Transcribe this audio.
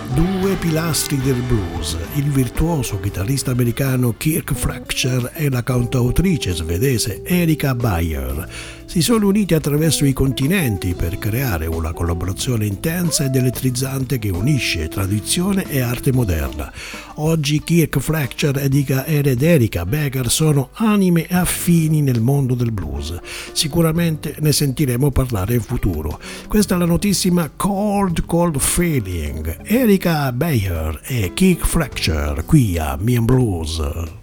Due pilastri del blues, il virtuoso chitarrista americano Kirk Fletcher e la cantautrice svedese Erika Beyer, si sono uniti attraverso i continenti per creare una collaborazione intensa ed elettrizzante che unisce tradizione e arte moderna. Oggi Kirk Fletcher ed Erika Beyer sono anime affini nel mondo del blues. Sicuramente ne sentiremo parlare in futuro. Questa è la notissima Cold Feeling. Erika Beyer e Kirk Fletcher qui a Me and Blues.